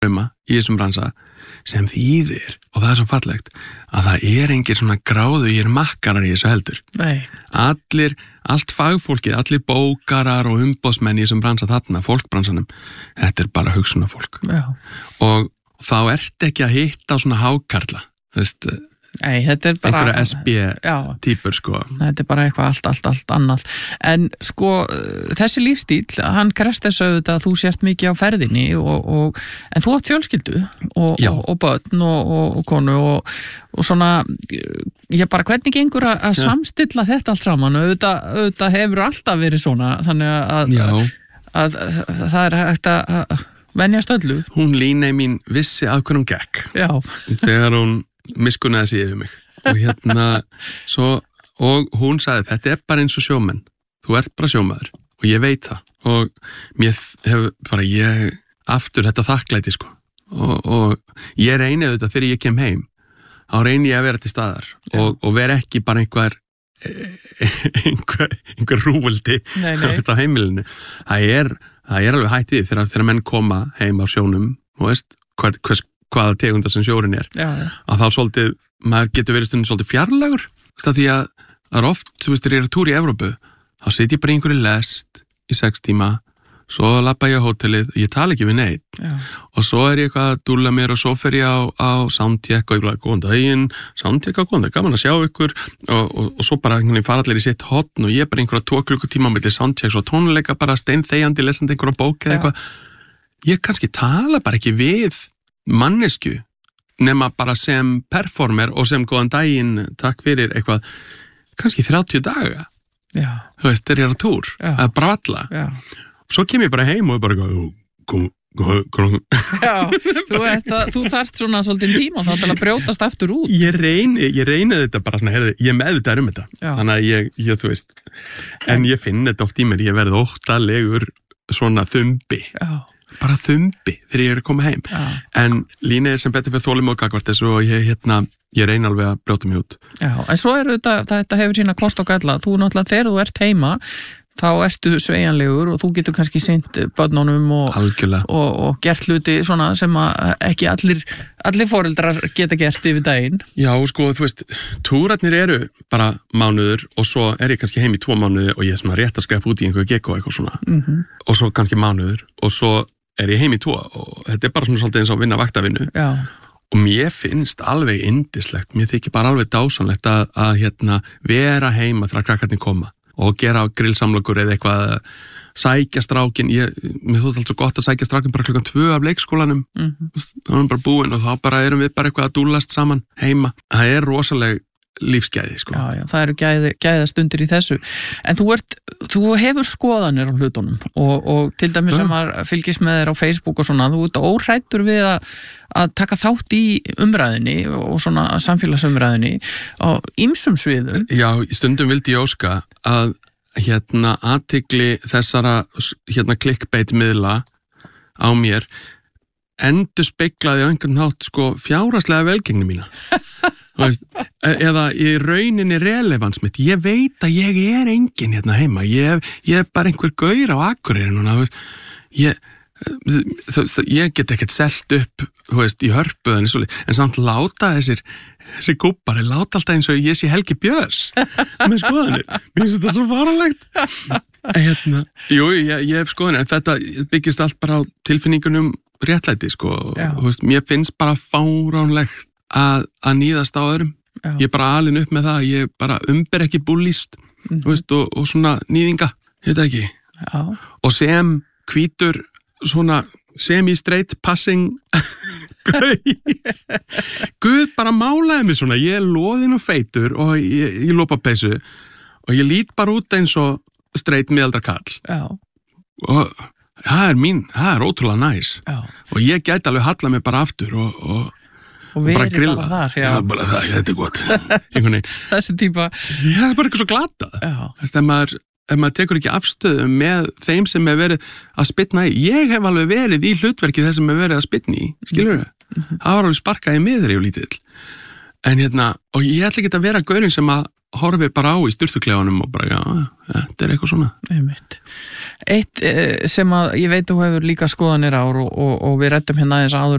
drauma í þessum bransa sem þýðir, og það er svo fallegt að það engir svona gráðugir makkarar í þessu heldur. Nei. Allt fagfólkið, allir bókarar og umboðsmenn í þessum bransa þarna, fólkbransanum, þetta bara hugsunarfólk. Já. Og þá ertu ekki að hitta svona hákarla, veist. Nei, þetta bara einhverja SB-týpur, sko. Þetta bara eitthvað allt annað. En sko, þessi lífstíl, hann krefst þess að þú sért mikið á ferðinni en þú átt fjölskyldu og börn og konu og svona, bara hvernig gengur að samstilla þetta allt saman? Auðvitað hefur alltaf verið svona, þannig að það hægt að venjast öllu. Hún Líney mín vissi af hvernig hún gekk. Já. Þegar hún miskunnaði sig yfir mig og hún sagði þetta bara eins og sjómenn, þú ert bara sjómaður og ég veit það og mér hefur aftur þetta þakklæti sko og ég reyni þetta þegar ég kem heim þá reyni ég að vera til staðar og vera ekki bara einhver rúveldi á heimilinu. Það er alveg hætt við þegar menn koma heim á sjónum og veist hvaða tegundar sem sjórin er að þá svolítið, maður getur verið stundum svolítið fjarlægur, því að það er oft, þú veist, þegar ég er túr í Evrópu þá sit ég bara í einhverju lest í 6 tíma, svo labba ég á hótelið ég tala ekki við neitt og svo er ég eitthvað að dúlla mér og svo fer ég á soundcheck og ég er góðan daginn soundcheck á góðan dag, gaman að sjá ykkur og svo bara fara allir í sitt hotn og ég bara einhverja 2 klukkutíma á milli soundchecks og tónleika bara steinþegjandi lesandi einhverja bók eða eitthvað, ég kannski tala bara ekki við mannesku nema bara sem performer og sem góðan daginn, takk fyrir eitthvað, kannski 30 daga þú veist, þegar ég er á túr að bralla svo kem ég bara heim og ég bara þú þarft svona svolítið tíma þá til að brjótast aftur út. Ég reyni þetta bara svona, heyrðu, ég meðvitaður þetta þannig að ég þú veist en ég finn þetta oft í mér, ég verð óttalegur svona þumbi bara þumbi þegar ég er að koma heim en Líney sem betur fyrir þolim og gagvart þessu og ég reyni alveg að brjóta mig út. Já, en svo þetta hefur sína kost og galla, þú náttúrulega þegar þú ert heima þá ertu sveigjanlegur og þú getur kannski sinnt börnunum og gert hluti svona sem að ekki allir foreldrar geta gert yfir daginn. Já, sko, þú veist, túrarnir eru bara mánuður og svo er ég kannski heim í 2 mánuði og ég er svona rétt að skrepa út í einhverju gekko eitthvað svona og svo kannski mánuður og svo er ég heim í 2 og þetta er bara svona svolítið eins og vinna vaktavinnu og mér finnst alveg yndislegt, mér þykir bara alveg dásanlegt að vera heima þegar krakkarnir koma og gera grillsamlokur eða eitthvað sækja strákin, mér þótt alltaf gott að sækja strákin bara 2 af leikskólanum þá erum bara búin og þá bara erum við bara eitthvað að dúllast saman heima, það er rosaleg lífsgæði sko. Já, það eru gæðastundir í þessu en þú hefur skoðanir á hlutunum og til dæmis sem maður fylgist með þér á Facebook og svona, þú ert óhræddur við að taka þátt í umræðinni og svona samfélagsumræðinni á ýmsum sviðum. Já, í stundum vildi ég óska að athygli þessara clickbait miðla á mér endurspeglaði á einhvern hátt sko fjárhagslega velgengni mína eða í rauninni relevans mitt, ég veit að ég er engin heima, ég er bara einhver gaur á Akureyri núna, ég get ekkert selt upp í Hörpu en samt láta þessi gúbbari láta alltaf eins og ég sé Helgi Björns með skoðanir, mér finnst þetta svo faralegt jú, ég hef skoðanir en þetta byggist allt bara á tilfinningunum réttlæti sko, mér finnst bara fáránlegt að níðast á öðrum ég er bara alin upp með það, ég bara umber ekki búllíst og svona níðinga, ég veit ekki og sem hvítur svona semi-straight passing Guð bara málaði mig svona, ég er loðinn og feitur og ég lopapeysu og ég lít bara út eins og straight miðaldra kall og það er ótrúlega næs og ég gæti alveg halla mig bara aftur og bara grilla bara það, þetta er gott þessi típa það er bara eitthvað svo glatað ef maður tekur ekki afstöðu með þeim sem er verið að spytna í ég hef alveg verið í hlutverki þess sem er verið að spytna í, skilur það var alveg sparkað í miður ég lítill en og ég ætla ekki að vera gaurinn sem að horfi bara á í sturtuklefanum og bara, þetta er eitthvað svona Eitt sem að ég veit þú hefur líka skoðanir á og við ræddum hérna aðeins áður